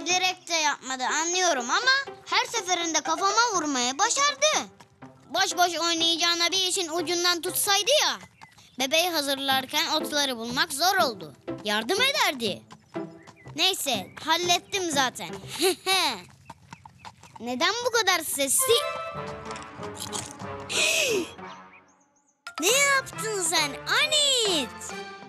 Bilerek de yapmadı, anlıyorum ama her seferinde kafama vurmaya başardı. Boş boş oynayacağına bir işin ucundan tutsaydı ya. Bebeği hazırlarken otları bulmak zor oldu. Yardım ederdi. Neyse, hallettim zaten. Neden bu kadar sesli? Ne yaptın sen Anit?